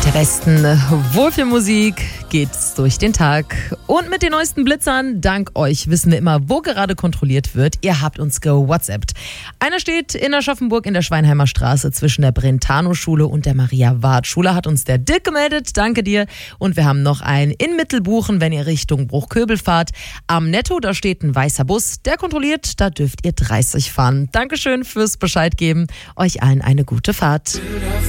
der besten Wohlfühlmusik geht's durch den Tag. Und mit den neuesten Blitzern, dank euch, wissen wir immer, wo gerade kontrolliert wird. Ihr habt uns gewhatsappt. Einer steht in Aschaffenburg in der Schweinheimer Straße zwischen der Brentano-Schule und der Maria-Ward-Schule. Hat uns der Dirk gemeldet. Danke dir. Und wir haben noch einen in Mittelbuchen, wenn ihr Richtung Bruchköbel fahrt. Am Netto, da steht ein weißer Bus. Der kontrolliert, da dürft ihr 30 fahren. Dankeschön fürs Bescheid geben. Euch allen eine gute Fahrt.